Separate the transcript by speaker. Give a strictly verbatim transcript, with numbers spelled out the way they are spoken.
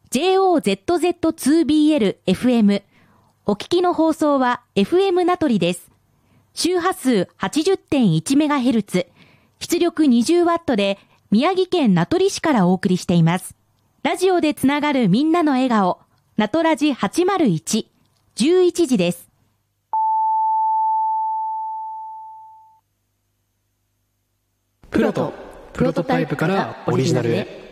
Speaker 1: ジェイオーゼットゼットツービーエルエフエム。お聞きの放送は エフエム 名取です。周波数 はちじゅってんいちメガヘルツ、出力 にじゅうワット で宮城県名取市からお送りしています。ラジオでつながるみんなの笑顔、ナトラジはちまるいち、じゅういちじです。
Speaker 2: プロとプロトタイプからオリジナルへ。